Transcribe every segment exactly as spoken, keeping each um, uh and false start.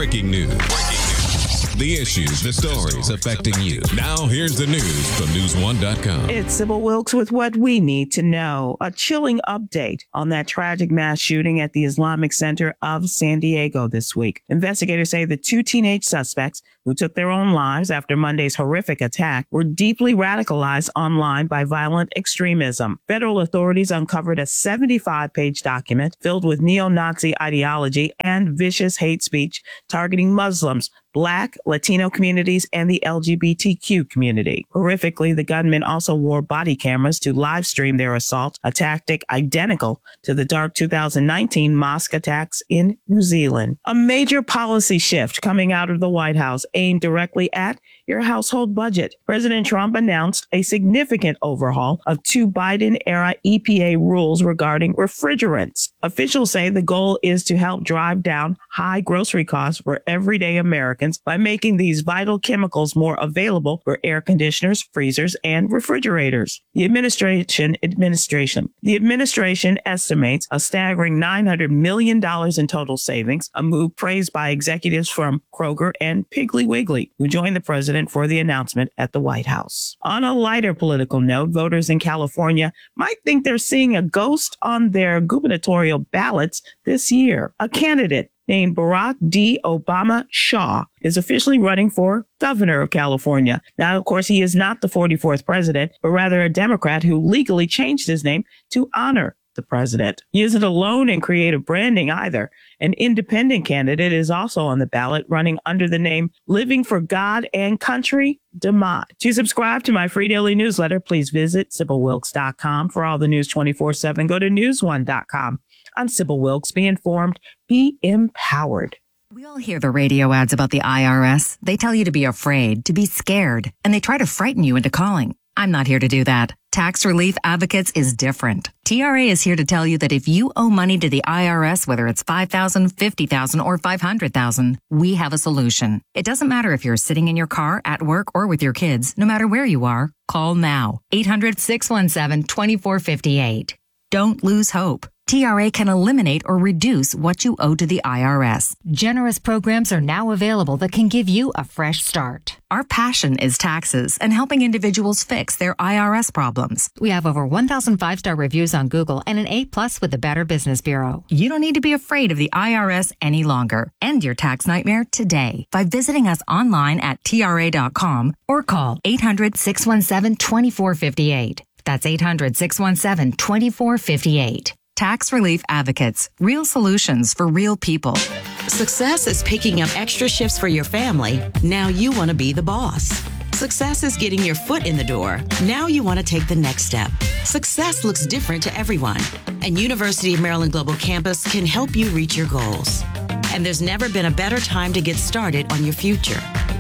Breaking news. Breaking news. The issues, the stories affecting you. Now here's the news from news one dot com. It's Sybil Wilkes with what we need to know. A chilling update on that tragic mass shooting at the Islamic Center of San Diego this week. Investigators say the two teenage suspects who took their own lives after Monday's horrific attack were deeply radicalized online by violent extremism. Federal authorities uncovered a seventy-five page document filled with neo-Nazi ideology and vicious hate speech targeting Muslims, Black, Latino communities, and the L G B T Q community. Horrifically, the gunmen also wore body cameras to live stream their assault, a tactic identical to the dark two thousand nineteen mosque attacks in New Zealand. A major policy shift coming out of the White House aimed directly at your household budget. President Trump announced a significant overhaul of two Biden-era E P A rules regarding refrigerants. Officials say the goal is to help drive down high grocery costs for everyday Americans by making these vital chemicals more available for air conditioners, freezers, and refrigerators. The administration administration the administration estimates a staggering nine hundred million dollars in total savings, a move praised by executives from Kroger and Piggly Wiggly, who joined the president for the announcement at the White House. On a lighter political note, voters in California might think they're seeing a ghost on their gubernatorial ballots this year. A candidate named Barack D. Obama Shaw is officially running for governor of California. Now, of course, he is not the forty-fourth president, but rather a Democrat who legally changed his name to honor the president. He isn't alone in creative branding either. An independent candidate is also on the ballot, running under the name Living for God and Country, DeMott. To subscribe to my free daily newsletter, please visit Sybil Wilkes dot com. For all the news twenty-four seven, go to news one dot com. I'm Sybil Wilkes. Be informed, be empowered. We all hear the radio ads about the I R S. They tell you to be afraid, to be scared, and they try to frighten you into calling. I'm not here to do that. Tax Relief Advocates is different. T R A is here to tell you that if you owe money to the I R S, whether it's five thousand dollars, fifty thousand dollars, or five hundred thousand dollars, we have a solution. It doesn't matter if you're sitting in your car, at work, or with your kids. No matter where you are, call now. eight hundred, six one seven, two four five eight. Don't lose hope. T R A can eliminate or reduce what you owe to the I R S. Generous programs are now available that can give you a fresh start. Our passion is taxes and helping individuals fix their I R S problems. We have over one thousand five-star reviews on Google and an A plus with the Better Business Bureau. You don't need to be afraid of the I R S any longer. End your tax nightmare today by visiting us online at T R A dot com or call eight hundred, six one seven, two four five eight. That's eight hundred, six one seven, two four five eight. Tax Relief Advocates. Real solutions for real people. Success is picking up extra shifts for your family. Now you want to be the boss. Success is getting your foot in the door. Now you want to take the next step. Success looks different to everyone, and University of Maryland Global Campus can help you reach your goals. And there's never been a better time to get started on your future.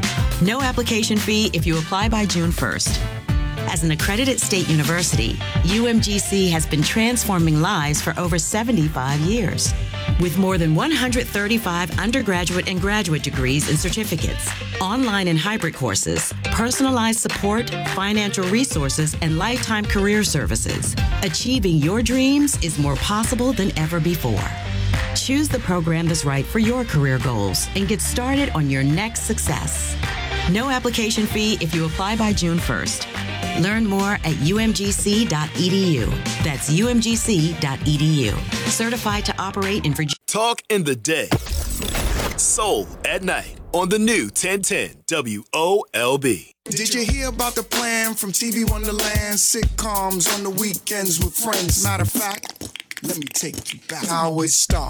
No application fee if you apply by June first. As an accredited state university, U M G C has been transforming lives for over seventy-five years. With more than one hundred thirty-five undergraduate and graduate degrees and certificates, online and hybrid courses, personalized support, financial resources, and lifetime career services, achieving your dreams is more possible than ever before. Choose the program that's right for your career goals and get started on your next success. No application fee if you apply by June first. Learn more at U M G C dot E D U. That's U M G C dot E D U. Certified to operate in Virginia. Talk in the day. Soul at night on the new ten ten W O L B. Did you hear about the plan from T V Wonderland? Sitcoms on the weekends with friends. Matter of fact, let me take you back. How it started.